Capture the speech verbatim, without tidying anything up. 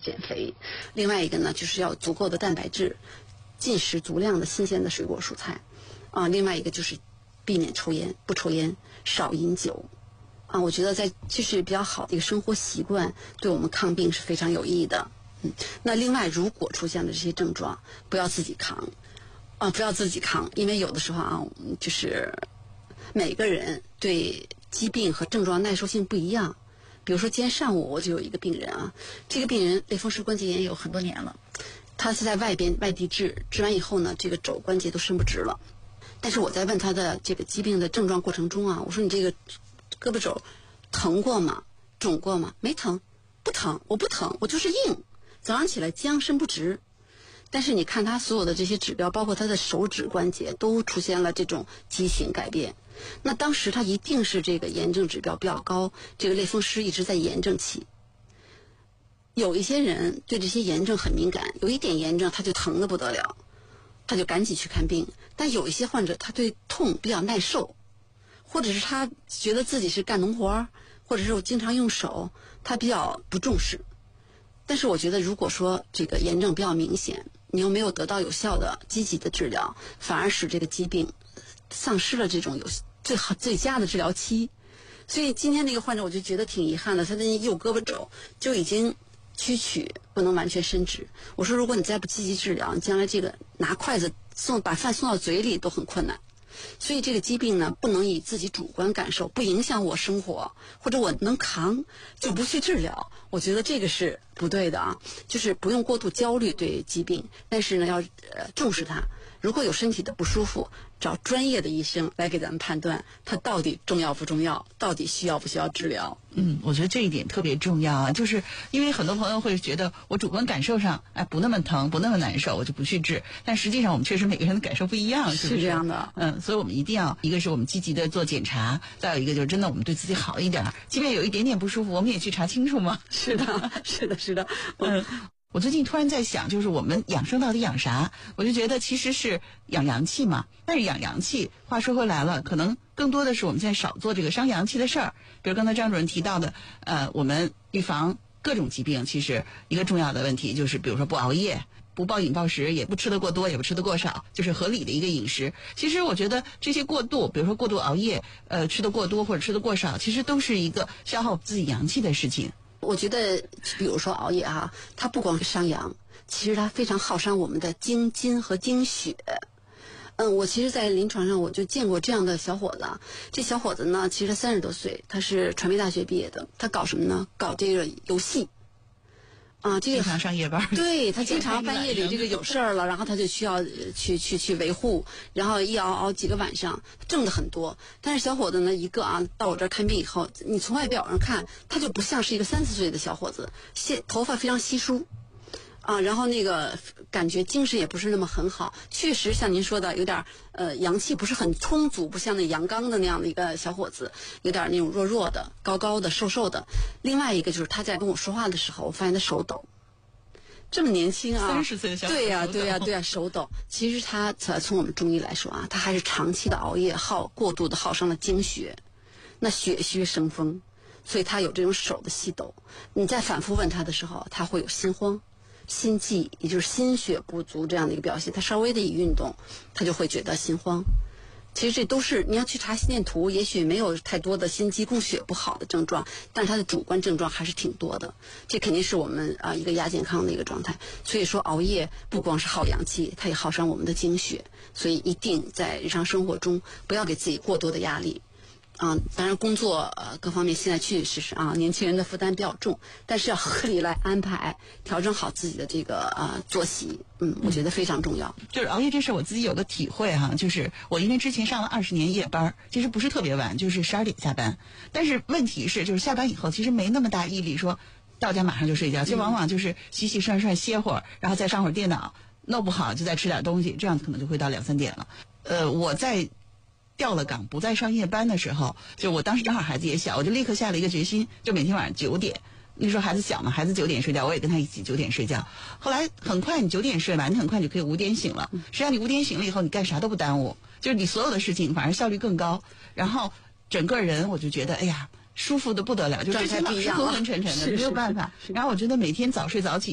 减肥。另外一个呢，就是要有足够的蛋白质，进食足量的新鲜的水果蔬菜。啊，另外一个就是避免抽烟，不抽烟，少饮酒。啊，我觉得在这是比较好的一个生活习惯，对我们抗病是非常有益的。嗯，那另外如果出现了这些症状，不要自己扛。啊，不要自己扛，因为有的时候啊，就是每个人对疾病和症状耐受性不一样。比如说今天上午我就有一个病人啊，这个病人类风湿关节炎有很多年了，他是在外边外地治，治完以后呢，这个肘关节都伸不直了。但是我在问他的这个疾病的症状过程中啊，我说你这个胳膊肘疼过吗？肿过吗？没疼，不疼，我不疼，我就是硬，早上起来僵，伸不直。但是你看他所有的这些指标，包括他的手指关节都出现了这种畸形改变，那当时他一定是这个炎症指标比较高，这个类风湿一直在炎症期。有一些人对这些炎症很敏感，有一点炎症他就疼得不得了，他就赶紧去看病。但有一些患者他对痛比较耐受，或者是他觉得自己是干农活，或者是我经常用手，他比较不重视。但是我觉得如果说这个炎症比较明显，你又没有得到有效的积极的治疗，反而使这个疾病丧失了这种有最好最佳的治疗期。所以今天那个患者我就觉得挺遗憾的，他的右胳膊肘就已经屈曲，不能完全伸直。我说如果你再不积极治疗，你将来这个拿筷子送把饭送到嘴里都很困难。所以这个疾病呢，不能以自己主观感受不影响我生活，或者我能扛就不去治疗，我觉得这个是不对的啊。就是不用过度焦虑对疾病，但是呢要呃重视它。如果有身体的不舒服，找专业的医生来给咱们判断它到底重要不重要，到底需要不需要治疗。 嗯，我觉得这一点特别重要啊，就是因为很多朋友会觉得我主观感受上哎不那么疼不那么难受，我就不去治，但实际上我们确实每个人的感受不一样，是不是？ 是这样的。 嗯，所以我们一定要，一个是我们积极的做检查，再有一个就是真的我们对自己好一点，即便有一点点不舒服，我们也去查清楚嘛。 是的，是的，是的。 嗯。我最近突然在想，就是我们养生到底养啥？我就觉得其实是养阳气嘛。但是养阳气，话说回来了，可能更多的是我们现在少做这个伤阳气的事儿。比如刚才张主任提到的，呃，我们预防各种疾病，其实一个重要的问题就是，比如说不熬夜，不暴饮暴食，也不吃得过多，也不吃得过少，就是合理的一个饮食。其实我觉得这些过度，比如说过度熬夜，呃，吃得过多或者吃得过少，其实都是一个消耗自己阳气的事情。 我觉得比如说熬夜啊，它不光是伤阳，其实它非常耗伤我们的精筋和精血。嗯，我其实在临床上我就见过这样的小伙子，这小伙子呢其实三十多岁，他是传媒大学毕业的，他搞什么呢？搞这个游戏啊，这个经常上夜班， 对，他经常半夜里这个有事儿了，然后他就需要去去去维护，然后一熬熬几个晚上，挣的很多。但是小伙子呢，一个啊，到我这儿看病以后，你从外表上看，他就不像是一个三四岁的小伙子，稀头发非常稀疏。啊，然后那个感觉精神也不是那么很好，确实像您说的，有点呃阳气不是很充足，不像那阳刚的那样的一个小伙子，有点那种弱弱的、高高的、瘦瘦的。另外一个就是他在跟我说话的时候，我发现他手抖，这么年轻啊， 三十岁的小伙子， 对呀、啊、对呀、啊、对呀、啊，手抖。其实他从我们中医来说啊，他还是长期的熬夜耗过度的耗伤了精血，那血虚生风，所以他有这种手的细抖。你再反复问他的时候，他会有心慌。心悸，也就是心血不足这样的一个表现，他稍微的一运动，他就会觉得心慌。其实这都是你要去查心电图，也许没有太多的心肌供血不好的症状，但是他的主观症状还是挺多的。这肯定是我们啊一个亚健康的一个状态。所以说熬夜不光是耗阳气，它也耗伤我们的精血，所以一定在日常生活中不要给自己过多的压力。啊，当然工作呃各方面现在确实是啊，年轻人的负担比较重，但是要合理来安排，调整好自己的这个啊、呃、作息，嗯，我觉得非常重要。 就是熬夜这事我自己有个体会哈，就是我因为之前上了二十年夜班，其实不是特别晚，就是十二点下班，但是问题是就是下班以后其实没那么大毅力说到家马上就睡觉，其实往往就是洗洗涮涮歇会儿，然后再上会儿电脑，弄不好就再吃点东西，这样可能就会到两三点了。呃，我在调了岗不再上夜班的时候，就我当时正好孩子也小，我就立刻下了一个决心，就每天晚上九点，那时候孩子小嘛，孩子九点睡觉，我也跟他一起九点睡觉。后来很快你九点睡吧，你很快就可以五点醒了。实际上你五点醒了以后，你干啥都不耽误，就是你所有的事情反而效率更高，然后整个人我就觉得哎呀舒服的不得了，就之前老是昏昏沉沉的，没有办法。然后我觉得每天早睡早起。